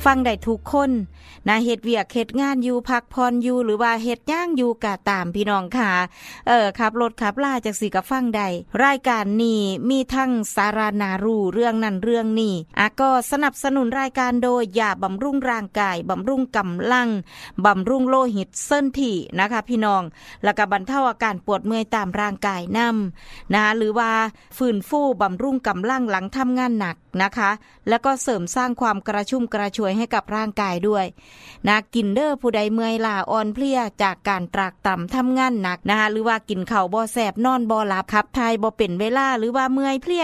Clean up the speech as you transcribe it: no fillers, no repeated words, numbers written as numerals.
ฟังได้ทุกคนนะเฮ็ดเวียกเฮ็ดงานอยู่พักผ่อนอยู่หรือว่าเฮ็ดย่างอยู่ก็ตามพี่น้องค่ะขับรถขับลาจังซี่ก็ฟังได้รายการนี้มีทั้งสาระน่ารู้เรื่องนั้นเรื่องนี้ก็สนับสนุนรายการโดยยาบำรุงร่างกายบำรุงกำลังบำรุงโลหิตเส้นที่นะคะพี่น้องแล้วก็บรรเทาอาการปวดเมื่อยตามร่างกายนำนะหรือว่าฟื้นฟูบำรุงกำลังหลังทำงานหนักนะคะแล้วก็เสริมสร้างความกระชุ่มกระชวยให้กับร่างกายด้วยนะกินเด้อผู้ใดเมื่อยล้าอ่อนเพลียจากการตรากตรำทำงานหนักนะคะหรือว่ากินข้าวบ่แซ่บนอนบ่หลับขับถ่ายบ่เป็นเวลาหรือว่าเมื่อยเพลีย